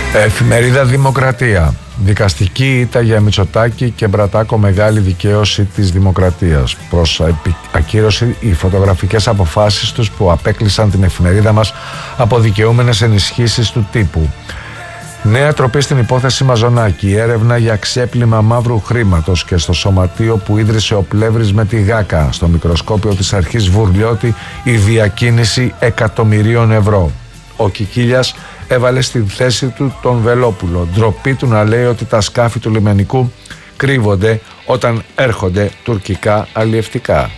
Εφημερίδα Δημοκρατία. Δικαστική ήττα για Μητσοτάκη και Μπρατάκο, μεγάλη δικαίωση της Δημοκρατίας. Προς ακύρωση οι φωτογραφικές αποφάσεις τους που απέκλεισαν την εφημερίδα μας από δικαιούμενες ενισχύσεις του τύπου. Νέα τροπή στην υπόθεση Μαζονάκη. Έρευνα για ξέπλυμα μαύρου χρήματος και στο σωματείο που ίδρυσε ο Πλεύρης με τη ΓΑΚΑ. Στο μικροσκόπιο της αρχής Βουρλιώτη η διακίνηση εκατομμυρίων ευρώ. Ο Κικίλιας έβαλε στη θέση του τον Βελόπουλο. Ντροπή του να λέει ότι τα σκάφη του λιμενικού κρύβονται όταν έρχονται τουρκικά αλλιευτικά.